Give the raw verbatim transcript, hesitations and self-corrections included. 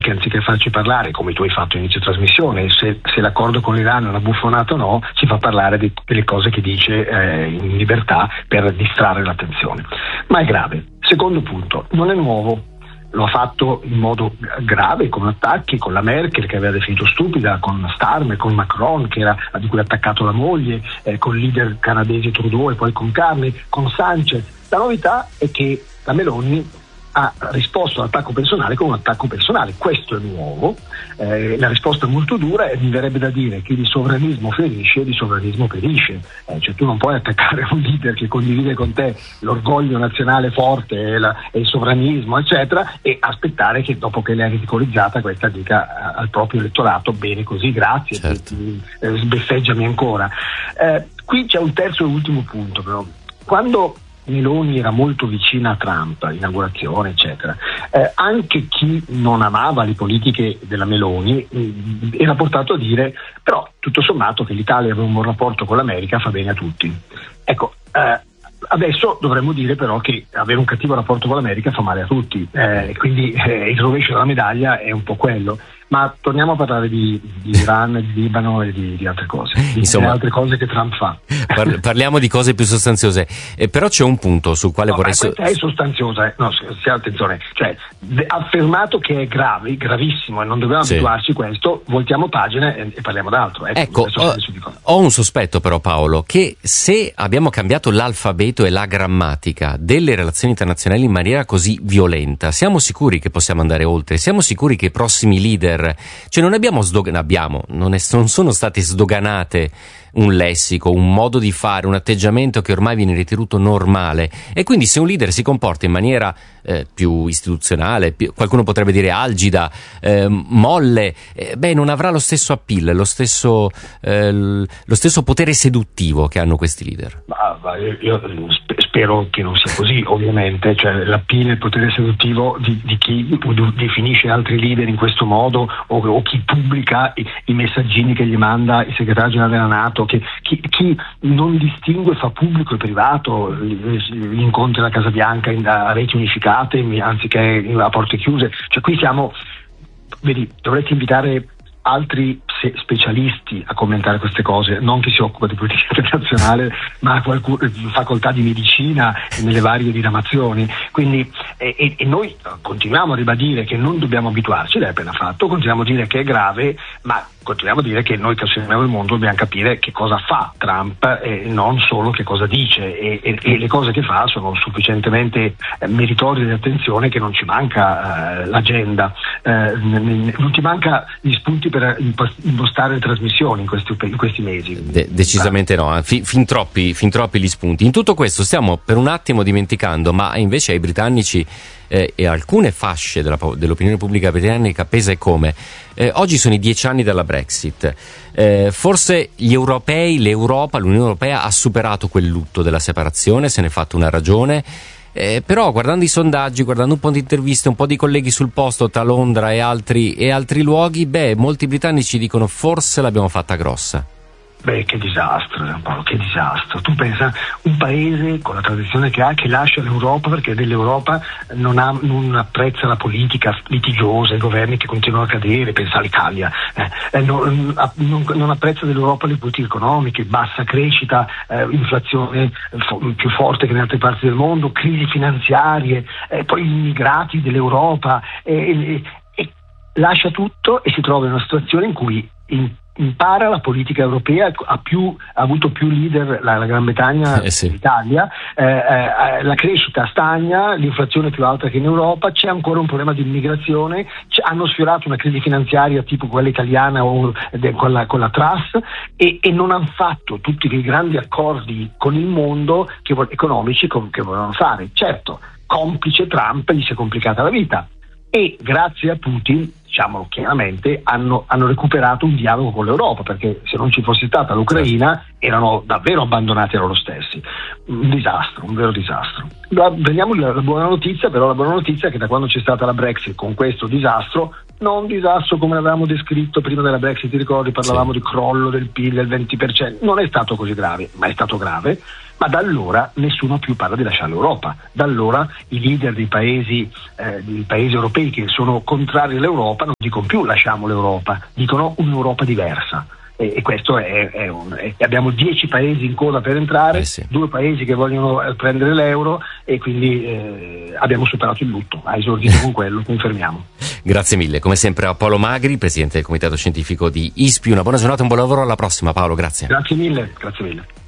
che anziché farci parlare, come tu hai fatto inizio trasmissione, se, se l'accordo con l'Iran è una buffonata o no, ci fa parlare di, delle cose che dice eh, in libertà per distrarre l'attenzione. Ma è grave. Secondo punto, non è nuovo. Lo ha fatto in modo grave, con attacchi, con la Merkel che aveva definito stupida, con Starmer, con Macron che era, di cui ha attaccato la moglie, eh, con il leader canadese Trudeau e poi con Carney, con Sanchez. La novità è che la Meloni ha risposto all'attacco personale con un attacco personale. Questo è nuovo, eh, la risposta è molto dura e mi verrebbe da dire che di sovranismo ferisce, di sovranismo perisce, eh, cioè tu non puoi attaccare un leader che condivide con te l'orgoglio nazionale forte e, la, e il sovranismo eccetera e aspettare che dopo che l'hai ridicolizzata questa dica al proprio elettorato bene così, grazie, certo. eh, sbeffeggiami ancora. Eh, qui c'è un terzo e ultimo punto però. Quando Meloni era molto vicina a Trump, inaugurazione eccetera, eh, anche chi non amava le politiche della Meloni mh, era portato a dire però tutto sommato che l'Italia aveva un buon rapporto con l'America fa bene a tutti. Ecco, eh, adesso dovremmo dire però che avere un cattivo rapporto con l'America fa male a tutti, eh, quindi eh, il rovescio della medaglia è un po' quello. Ma torniamo a parlare di, di Iran, di Libano e di, di altre cose, di Insomma, altre cose che Trump fa. Par- parliamo di cose più sostanziose, eh, però c'è un punto sul quale no, vorrei... Questa è sostanziosa, eh. no, se, attenzione, cioè ha affermato che è grave, gravissimo e non dobbiamo sì. abituarci a questo, voltiamo pagina e, e parliamo d'altro. Ecco, ecco ho, ho un sospetto però Paolo, che se abbiamo cambiato l'alfabeto e la grammatica delle relazioni internazionali in maniera così violenta, siamo sicuri che possiamo andare oltre? Siamo sicuri che i prossimi leader, cioè non abbiamo sdogan- abbiamo, non, è, non sono state sdoganate un lessico, un modo di fare, un atteggiamento che ormai viene ritenuto normale, e quindi se un leader si comporta in maniera eh, più istituzionale, più, qualcuno potrebbe dire algida, eh, molle, eh, beh non avrà lo stesso appeal, lo stesso, eh, lo stesso potere seduttivo che hanno questi leader. Ma, ma io, io spero che non sia così, ovviamente, cioè l'appeal e il potere seduttivo di, di chi definisce altri leader in questo modo o, o chi pubblica i, i messaggini che gli manda il segretario generale della NATO, che chi, chi non distingue, fa pubblico e privato gli incontri alla Casa Bianca in, a reti unificate anziché a porte chiuse, cioè qui siamo, vedi, dovresti invitare altri specialisti a commentare queste cose, non chi si occupa di politica internazionale, ma qualcuno, facoltà di medicina nelle varie diramazioni. Quindi e, e noi continuiamo a ribadire che non dobbiamo abituarci, l'hai appena fatto, continuiamo a dire che è grave, ma continuiamo a dire che noi che osserviamo il mondo dobbiamo capire che cosa fa Trump e non solo che cosa dice, e, e, e le cose che fa sono sufficientemente eh, meritorie di attenzione che non ci manca eh, l'agenda, eh, non ti manca gli spunti per impostare le trasmissioni in questi, in questi mesi. De- decisamente no, fin, fin, troppi, fin troppi gli spunti. In tutto questo stiamo per un attimo dimenticando, ma invece ai britannici eh, e alcune fasce della, dell'opinione pubblica britannica pesa e come. Eh, oggi sono i dieci anni della Brexit. Eh, forse gli europei, l'Europa, l'Unione Europea ha superato quel lutto della separazione, se ne è fatto una ragione. Eh, però guardando i sondaggi, guardando un po' di interviste, un po' di colleghi sul posto tra Londra e altri, e altri luoghi, beh, molti britannici dicono forse l'abbiamo fatta grossa. Beh, che disastro, Paolo, che disastro. Tu pensa, un paese con la tradizione che ha, che lascia l'Europa perché dell'Europa non, ha, non apprezza la politica litigiosa, i governi che continuano a cadere, pensa all'Italia, eh, non, non, non apprezza dell'Europa le politiche economiche, bassa crescita, eh, inflazione fo- più forte che in altre parti del mondo, crisi finanziarie, eh, poi gli immigrati dell'Europa, eh, e, e lascia tutto e si trova in una situazione in cui in, impara la politica europea, ha, più, ha avuto più leader la, la Gran Bretagna eh sì. l'Italia, eh, eh, la crescita stagna, l'inflazione è più alta che in Europa, c'è ancora un problema di immigrazione, hanno sfiorato una crisi finanziaria tipo quella italiana o de, con, la, con la Truss e, e non hanno fatto tutti i grandi accordi con il mondo che, economici com, che volevano fare. Certo, complice Trump gli si è complicata la vita e grazie a Putin, diciamolo chiaramente, hanno, hanno recuperato un dialogo con l'Europa, perché se non ci fosse stata l'Ucraina erano davvero abbandonati a loro stessi. Un disastro, un vero disastro. Prendiamo la, la buona notizia, però la buona notizia è che da quando c'è stata la Brexit con questo disastro non un disastro come l'avevamo descritto prima della Brexit, ti ricordi, parlavamo sì. di crollo del P I L del venti per cento, non è stato così grave, ma è stato grave, ma da allora nessuno più parla di lasciare l'Europa, da allora i leader dei paesi, eh, dei paesi europei che sono contrari all'Europa non dicono più lasciamo l'Europa, dicono un'Europa diversa. E, e questo è, è un è, abbiamo dieci paesi in coda per entrare, eh sì. due paesi che vogliono eh, prendere l'euro e quindi eh, abbiamo superato il lutto, ha esordito con quello, confermiamo. Grazie mille, come sempre a Paolo Magri, presidente del comitato scientifico di I S P I, una buona giornata, un buon lavoro, alla prossima Paolo, grazie. Grazie mille, grazie mille.